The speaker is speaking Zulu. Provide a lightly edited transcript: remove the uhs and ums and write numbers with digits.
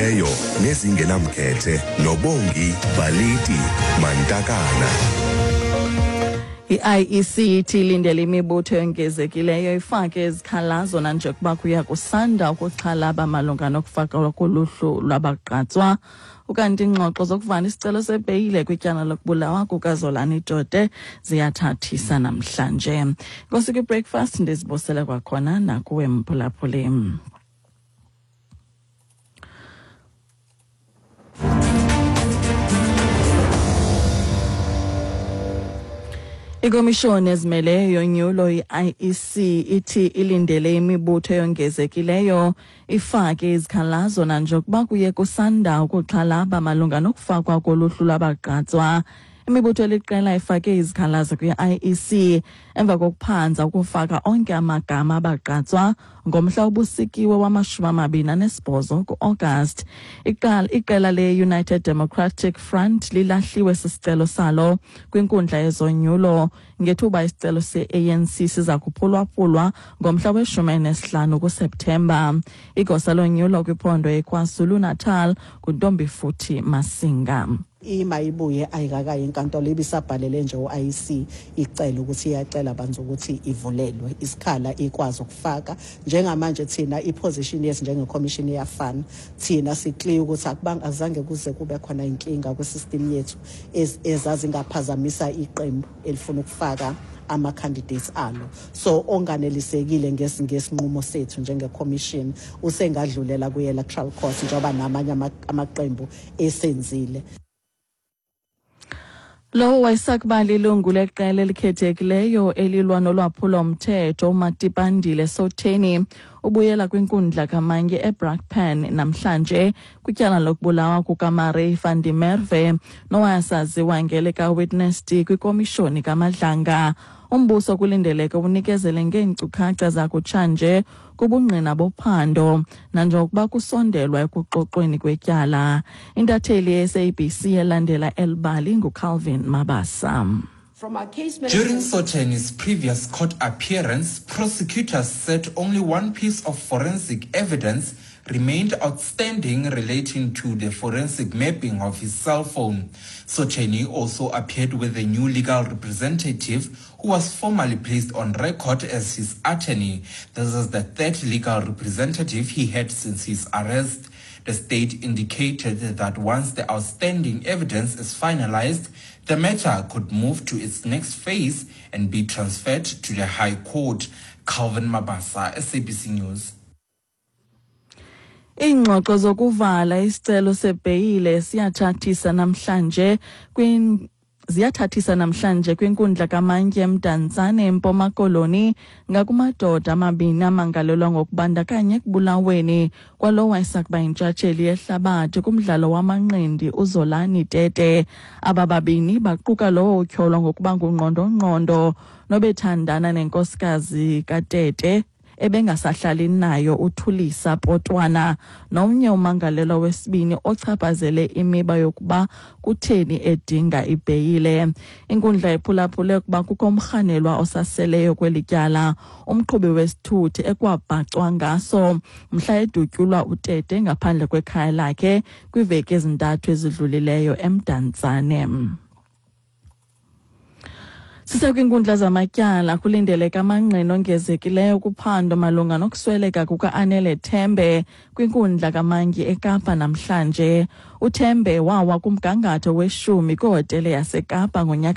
ezicacileyo nezingenamkhethe noBongi Baliti Mantakana. I-IEC ithi ilindele imibutho eyongezekileyo ifake izikhalazo nanjengokuba kuya kusanda ukuxhalaba malunga nokufakwa koluhlu lwabagqatswa. Ukanti ingxoxo zokuvala isicelo sebheyile kwityala lokubulawa kukaZolani Jode ziyathathisa namhlanje. Nkosi kwi-breakfast ndizibusele kwakhona nakuwe mphulaphuli. Ikomishoni ezimeleyo yonyulo i-IEC ithi ilindele imibutho eyongezekileyo ifake izikhalazo nanjengokuba kuye kusanda ukuxhalaba malunga nokufakwa koluhlu lwabagqatswa. Imibutho eliqela ifake izikhalazo kwi-IEC emva kokuphanza ukufaka onke amagama abagqatswa ngomhla obusikiwe wama-28 ku-August. Iqela le-United Democratic Front lilahliwe sisicelo salo kwinkundla yezonyulo ngethuba isicelo se-ANC siza kuphulwa-phulwa ngomhla we-15 kuSeptemba. Igosa lonyulo kwiphondo eKwaZulu-Natal nguNtombi Futhi Masinga. Imayibuye ayikakayi inkantolo ibisabhalele nje u-IEC icela ukuthi iyacela bantu ukuthi ivulelwe isikhala ikwazi ukufaka. Njengamanje thina iposition yethu njengecommission iyafana, thina siclear ukuthi azange kuze kube khona inkinga kwisystem yethu ezazi ngaphazamisa iqembu elifuna ukufaka ama-candidates alo. So onganelisekile ngesinqumo sethu njengecommission usengadlulela kwi-electoral court njengoba namanye amaqembu esenzile. Lo wayesakubali ilungu leqela elikhethekileyo elilwa nolwaphulo mthetho uMatipandile Sotheni ubuyela kwinkundla kamanye eBrakpan namhlanje kwityala lokubulawa kukaMarie van der Merwe nowayasaziwa ngelika witness kwikomishoni kaMadlanga. Umbuso kulindeleke unikezele ngeenkcukacha zakutshanje kubungqina bophando nanjengokuba kusondelwa ekuxoxweni kwetyala. Intatheli ye-SABC elandela elibali nguCalvin Mabasa. During Sotheni's previous court appearance, prosecutors said only one piece of forensic evidence remained outstanding relating to the forensic mapping of his cell phone. Sotheni also appeared with a new legal representative who was formally placed on record as his attorney. This is the third legal representative he had since his arrest. The state indicated that once the outstanding evidence is finalized, the matter could move to its next phase and be transferred to the High Court. Calvin Mabasa, SABC News. Ingxoxo zokuvala isicelo sebheyile ziyathathisa namhlanje kwinkundla kamantye eMdantsane eMpuma Koloni ngakumadoda amabini amangalelwa ngokubandakanya ekubulaweni kwalo wayesakuba yintshatsheli yehlabathi kumdlalo wamanqindi uZolani Tete. Aba babini baquka lowo utyholwa ngokuba ngungqondo-ngqondo nobethandana nenkosikazi kaTete ebengasahlali nayo uThulisa Potwana nomnye umangalelwa wesibini ochaphazele imiba yokuba kutheni edinga ibheyile. Inkundla iphulaphule ukuba kukho umrhanelwa osaseleyo kwelityala umqhubi wesithuthi ekwabhacwa ngaso mhla edutyulwa uTete ngaphandle kwekhaya lakhe kwiveki ezintathu ezidlulileyo eMdantsane. Sisekwinkundla zamatyala kulindeleka amangqina ongezekileyo kuphando malunga nokusweleka kuka-Anele Thembe kwinkundla kamantyi eKapa namhlanje. uThembe wawa kumgangatho we-10 kwihotele yaseKapa ngonyaka